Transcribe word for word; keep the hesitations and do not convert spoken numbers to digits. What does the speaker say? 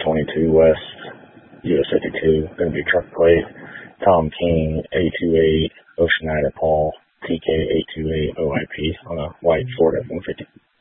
twenty-two West, U S fifty-two, going to be truck plate, Tom King, eight two eight, Oceanida Paul, T K eight two eight O I P on a white Ford F one fifty.